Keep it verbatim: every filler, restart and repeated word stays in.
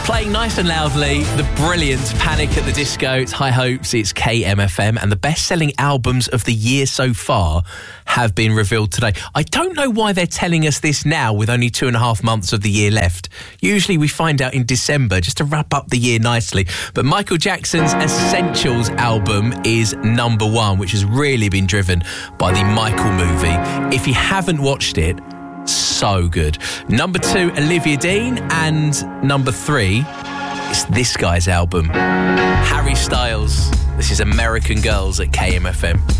Playing nice and loudly, the brilliant Panic at the Disco. It's High Hopes, it's K M F M, and the best-selling albums of the year so far have been revealed today. I don't know why they're telling us this now with only two and a half months of the year left. Usually we find out in December just to wrap up the year nicely. But Michael Jackson's Essentials album is number one, which has really been driven by the Michael movie. If you haven't watched it, so good. Number two, Olivia Dean, and number three, it's this guy's album, Harry Styles. This is American Girls at K M F M.